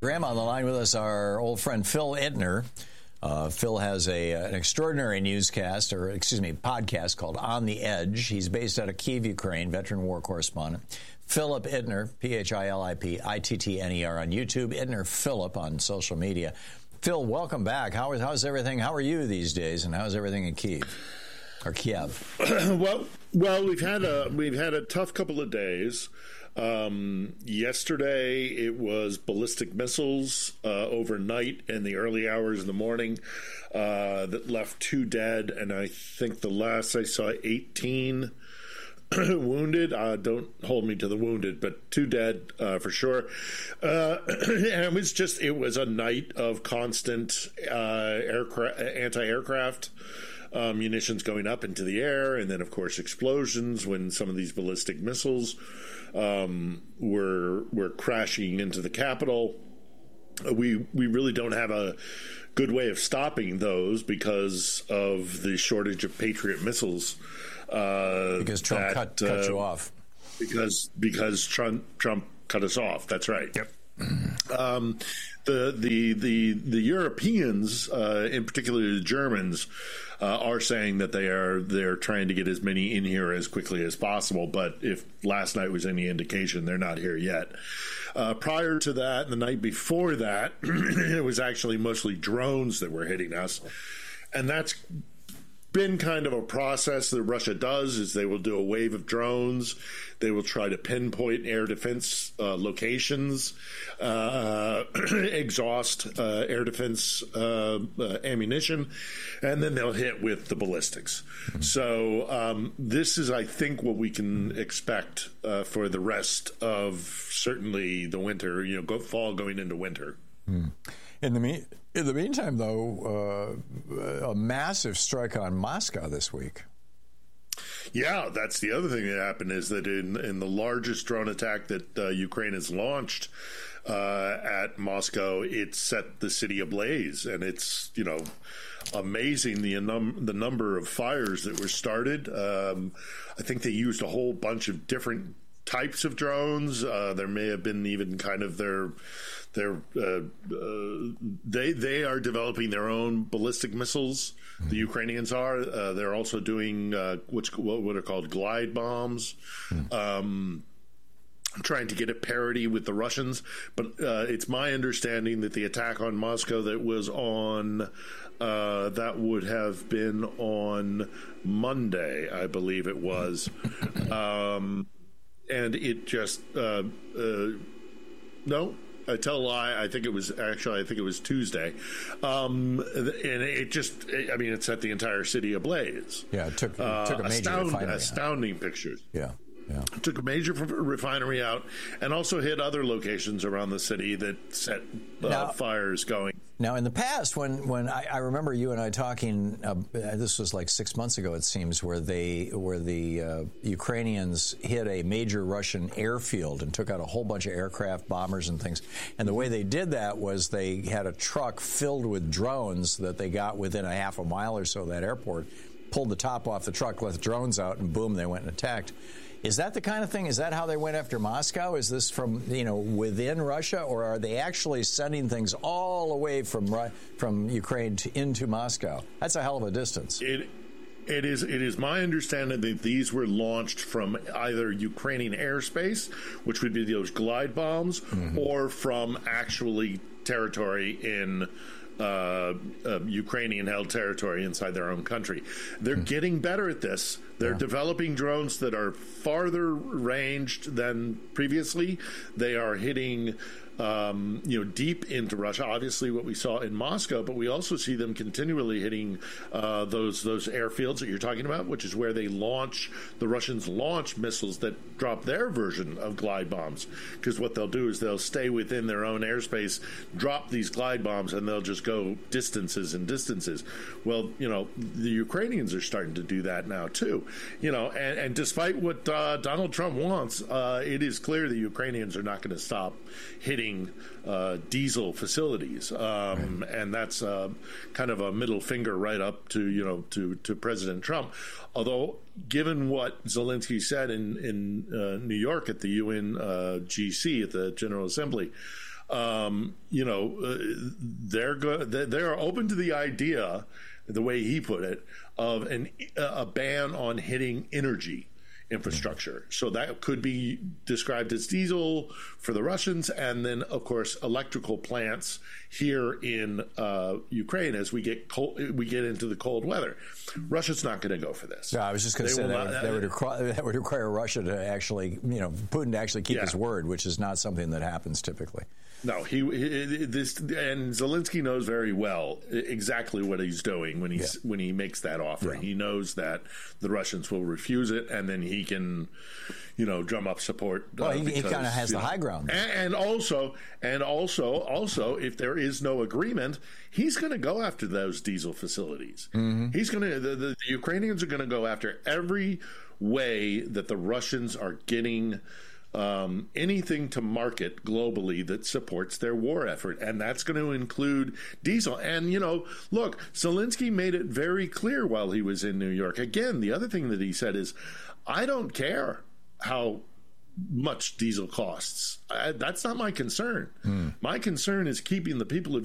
Graham on the line with us, our old friend Phil Ittner. Phil has an extraordinary podcast called On the Edge. He's based out of Kyiv, Ukraine, veteran war correspondent. Philip Ittner, Philipittner on YouTube, Ittner Philip on social media. Phil, welcome back. How's everything? How are you these days, and how's everything in Kyiv? Or Kiev? Well, we've had a tough couple of days. Yesterday it was ballistic missiles overnight in the early hours of the morning that left 2 dead, and I think the last I saw 18 wounded. Don't hold me to the wounded, but 2 dead for sure. And it was a night of constant anti-aircraft munitions going up into the air, and then of course explosions when some of these ballistic missiles were crashing into the capital. We really don't have a good way of stopping those because of the shortage of Patriot missiles. Because Trump cut you off. Because Trump cut us off. That's right. Yep. The Europeans, in particular the Germans, are saying that they're trying to get as many in here as quickly as possible. But if last night was any indication, they're not here yet. Prior to that, the night before that, it was actually mostly drones that were hitting us, and that's been kind of a process that Russia does. Is they will do a wave of drones. They will try to pinpoint air defense locations, exhaust air defense ammunition, and then they'll hit with the ballistics. Mm-hmm. So this is, I think, what we can expect for the rest of certainly the winter, fall going into winter. Mm. In the meantime, though, a massive strike on Moscow this week. Yeah, that's the other thing that happened, is that in the largest drone attack that Ukraine has launched at Moscow, it set the city ablaze, and it's amazing the number of fires that were started. I think they used a whole bunch of different types of drones. There may have been even kind of they are developing their own ballistic missiles. Mm-hmm. The Ukrainians are. They're also doing what are called glide bombs. Mm-hmm. Trying to get at parity with the Russians, but it's my understanding that the attack on Moscow that was on that would have been on Monday, I believe it was, and it just no. I tell a lie. I think it was Tuesday, and it set the entire city ablaze. Yeah, it took a major astounding pictures. Yeah. Took a major refinery out, and also hit other locations around the city that set fires going. Now, in the past, when I remember you and I talking, this was like 6 months ago, it seems, where the Ukrainians hit a major Russian airfield and took out a whole bunch of aircraft, bombers, and things. And the way they did that was they had a truck filled with drones that they got within a half a mile or so of that airport, pulled the top off the truck, let the drones out, and boom, they went and attacked. Is that the kind of thing? Is that how they went after Moscow? Is this from within Russia, or are they actually sending things all away from Ukraine into Moscow? That's a hell of a distance. It is my understanding that these were launched from either Ukrainian airspace, which would be those glide bombs, mm-hmm. or from actually territory in Ukrainian-held territory inside their own country. They're getting better at this. They're developing drones that are farther ranged than previously. They are hitting deep into Russia. Obviously, what we saw in Moscow, but we also see them continually hitting those airfields that you're talking about, which is where the Russians launch missiles that drop their version of glide bombs. Because what they'll do is they'll stay within their own airspace, drop these glide bombs, and they'll just go distances and distances. Well, the Ukrainians are starting to do that now too. And despite what Donald Trump wants, it is clear the Ukrainians are not going to stop hitting diesel facilities, and that's kind of a middle finger right up to to President Trump. Although, given what Zelensky said in New York at the UN GC at the General Assembly, they're open to the idea, the way he put it, of a ban on hitting energy infrastructure. So that could be described as diesel for the Russians, and then of course electrical plants here in Ukraine as we get into the cold weather. Russia's not going to go for this. No, I was just going to say that would require Russia to actually, Putin to actually keep his word, which is not something that happens typically. No, and Zelensky knows very well exactly what he's doing when he makes that offer. Yeah. He knows that the Russians will refuse it, and then he can, drum up support. Well, he kind of has the high ground. And also, if there is no agreement, he's going to go after those diesel facilities. Mm-hmm. He's going to. The Ukrainians are going to go after every way that the Russians are getting anything to market globally that supports their war effort, and that's going to include diesel. And look, Zelensky made it very clear while he was in New York. Again, the other thing that he said is, I don't care how much diesel costs. That's not my concern. My concern is keeping the people of